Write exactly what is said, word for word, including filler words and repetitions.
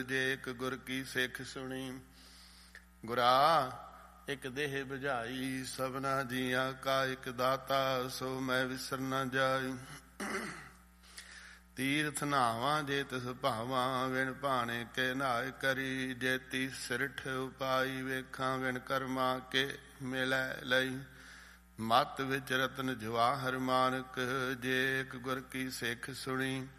ਜੇ ਇੱਕ ਗੁਰ ਕੀ ਸਿੱਖ ਸੁਣੀ। ਗੁਰਾ ਇੱਕ ਦੇਹ ਬੁਝਾਈ, ਸਭਨਾ ਜੀਆਂ ਕਾ ਇੱਕ ਦਾਤਾ, ਸੋ ਮੈਂ ਵਿਸਰ ਨਾ ਜਾਈ। ਤੀਰਥ ਨਹਾਵਾਂ ਜੇ ਤਿਸ ਭਾਵਾਂ, ਵਿਣ ਭਾਣੇ ਕੇ ਨਾਇ ਕਰੀ। ਜੇਤੀ ਸਿਰਠ ਉਪਾਈ, ਵੇਖਾਂ ਵਿਣ ਕਰਮਾ ਕੇ ਮਿਲੈ ਲਈ। ਮਤ ਵਿੱਚ ਰਤਨ ਜਵਾਹਰ ਮਾਨਕ, ਜੇ ਇੱਕ ਗੁਰ ਕੀ ਸਿੱਖ ਸੁਣੀ।